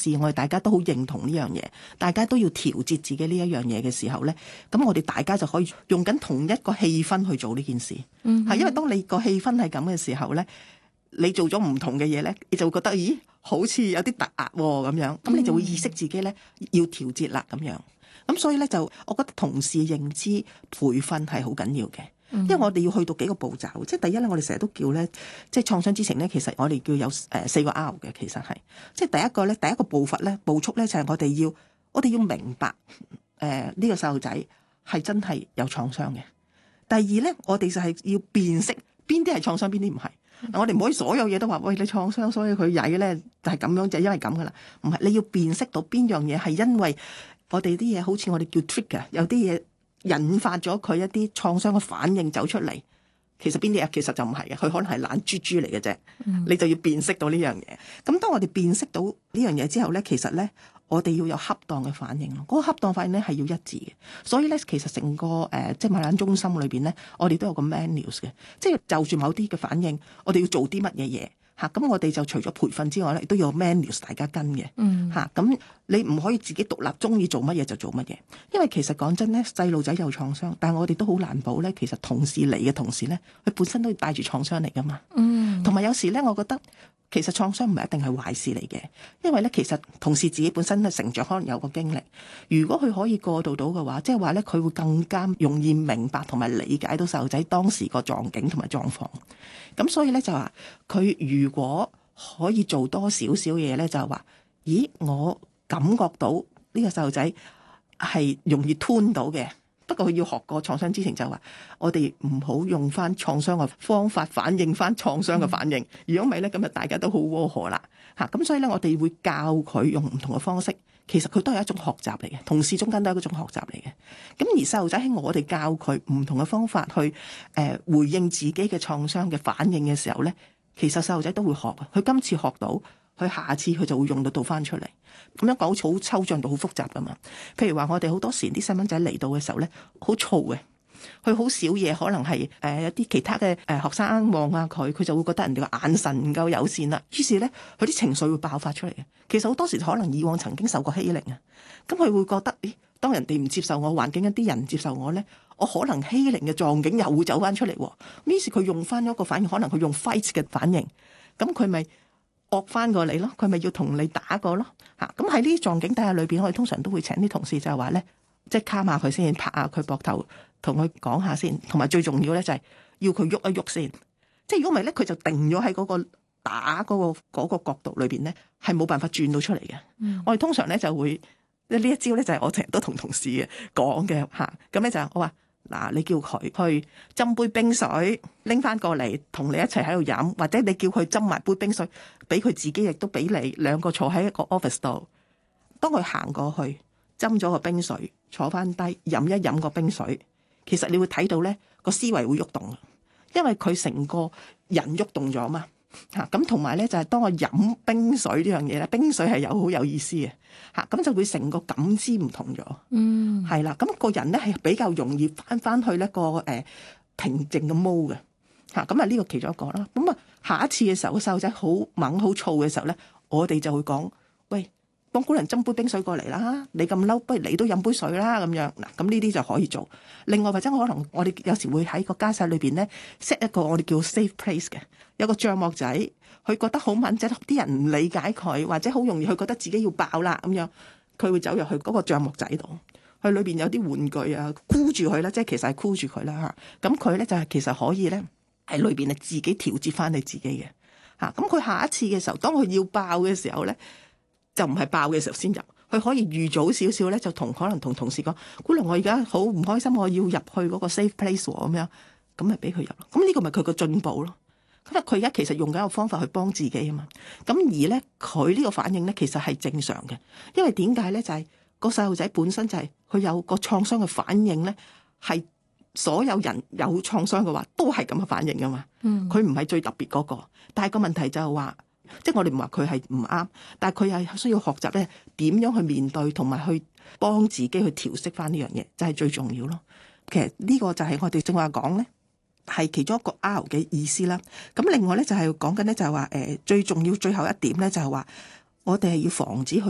事，我哋大家都好認同呢樣嘢，大家都要調節自己呢一樣嘢嘅時候咧，咁我哋大家就可以用緊同一個氣氛去做呢件事。係因為當你個氣氛係咁嘅時候咧，你做咗唔同嘅嘢咧，你就會覺得咦，好似有啲突壓咁樣，咁你就會意識自己咧要調節啦咁樣。咁所以咧就，我覺得同事認知培訓係好緊要嘅，因為我哋要去到幾個步驟。即係第一咧，我哋成日都叫咧，即係創傷知情咧，其實我哋叫有4個 R 嘅，其實係，即係第一個咧，第一個步伐咧，步速咧就係我哋要明白呢個細路仔係真係有創傷嘅。第二咧，我哋就係要辨識邊啲係創傷，邊啲唔係。我哋唔可以所有嘢都話喂，你創傷，所以佢曳咧就係咁樣，就係因為咁噶啦。唔係，你要辨識到邊樣嘢係因為我哋啲嘢好似我哋叫 trigger，有啲嘢引發咗佢一啲創傷嘅反應走出嚟。其實邊啲嘢其實就唔係嘅，佢可能係懶豬豬嚟嘅啫。你就要辨識到呢樣嘢。咁當我哋辨識到呢樣嘢之後咧，其實咧我哋要有恰當嘅反應咯。嗰個恰當反應咧係要一致嘅。所以咧其實成個即係馬蘭中心裏邊咧，我哋都有個 manuals 嘅，即係就住某啲嘅反應，我哋要做啲乜嘢嘢。咁我哋就除咗培訓之外咧，亦都有 manuals 大家跟嘅。咁你唔可以自己獨立中意做乜嘢就做乜嘢，因為其實講真咧，細路仔有創傷，但係我哋都好難保咧。其實同事嚟嘅同事咧，佢本身都要帶住創傷嚟噶嘛。同埋有時咧，我覺得其實創傷唔係一定係壞事嚟嘅，因為咧其實同事自己本身嘅成長可能有個經歷，如果佢可以過渡到嘅話，即係話咧佢會更加容易明白同埋理解到細路仔當時個狀境同埋狀況。咁所以咧就話佢如果可以做多少少嘢咧，就係話，咦，我感覺到呢個細路仔係容易吞到嘅。不過佢要學過創傷知情，就話我哋唔好用翻創傷嘅方法反映翻創傷嘅反應。如果唔係咧，咁就大家都好窩河啦。咁所以咧，我哋會教佢用唔同嘅方式。其實佢都係一種學習嚟嘅，同事中間都係一種學習嚟嘅。咁而細路仔喺我哋教佢唔同嘅方法去回應自己嘅創傷嘅反應嘅時候咧，其實細路仔都會學。佢今次學到，佢下次佢就會用到翻出嚟。咁樣講好似好抽象到好複雜噶嘛。譬如話我哋好多時啲細蚊仔嚟到嘅時候咧，好燥嘅，佢好少嘢，可能係一啲其他嘅學生望下佢，佢就會覺得人哋個眼神唔夠友善啦。於是咧，佢啲情緒會爆發出嚟嘅。其實好多時可能以往曾經受過欺凌啊，咁佢會覺得，咦，當人哋唔接受我，環境一啲人唔接受我咧，我可能欺凌嘅狀境又會走翻出嚟。於是佢用翻一個反應，可能佢用 fight 嘅反應，咁佢咪惡翻過你咯，佢咪要同你打過咯。咁喺呢啲狀境底下裏邊，我哋通常都會請啲同事就係話咧，即係卡下佢先，拍下佢膊頭，同佢講下先，同埋最重要咧就係要佢喐一喐先。即係如果唔係咧，佢就定咗喺嗰個打嗰個角度裏邊咧，係冇辦法轉到出嚟嘅。我哋通常咧就會呢一招咧就係我成日都同同事講嘅嚇。咁咧就係我話嗱，你叫佢去斟杯冰水拎翻過嚟，同你一齊喺度飲，或者你叫佢斟埋杯冰水，俾佢自己亦都俾你，兩個坐喺一個 office 度。當佢行過去斟咗個冰水，坐翻低飲一飲個冰水，其實你會睇到咧個思維會喐動，因為佢成個人喐動咗嘛。咁同埋咧就係當我飲冰水呢樣嘢咧，冰水係好有意思嘅咁就會成個感知唔同咗。係啦，咁個人咧係比較容易翻去一個平靜嘅 mode 嘅咁呢個其中一個啦。咁下一次嘅時候，個細路仔好猛好燥嘅時候咧，我哋就會講，喂，幫姑娘斟杯冰水過嚟啦，你咁嬲，不如你都飲杯水啦咁樣。嗱，咁呢啲就可以做。另外或者可能我哋有時會喺個家室裏邊咧 set 一個我哋叫 safe place 嘅，有個帳幕仔，佢覺得好敏感，啲人唔理解佢，或者好容易佢覺得自己要爆啦咁樣，佢會走入去嗰個帳幕仔度，佢裏邊有啲玩具啊，箍住佢啦，即係其實係箍住佢啦嚇。咁佢咧就係其實可以咧喺裏邊自己調節翻你自己嘅嚇。咁佢下一次嘅時候，當佢要爆嘅時候咧，就唔係爆嘅時候先入，佢可以預早少少咧，就可能同同事講，姑娘我而家好唔開心，我要入去嗰個 safe place 咁樣，咁咪俾佢入咯。咁呢個咪佢個進步咯。咁佢而家其實用緊一個方法去幫自己啊嘛。咁而咧佢呢個反應咧其實係正常嘅，因為點解咧就係個細路仔本身就係佢有個創傷嘅反應咧，係所有人有創傷嘅話都係咁嘅反應噶嘛。佢唔係最特別嗰個，但係個問題就係話，即係我哋唔話佢係唔啱，但係佢係需要學習咧點樣去面對同埋去幫自己去調適翻呢樣嘢，就係最重要咯。其實呢個就係我哋正話講咧，係其中一個 R 嘅意思啦。咁另外咧就係講緊咧就係話最重要最後一點咧就係話我哋係要防止佢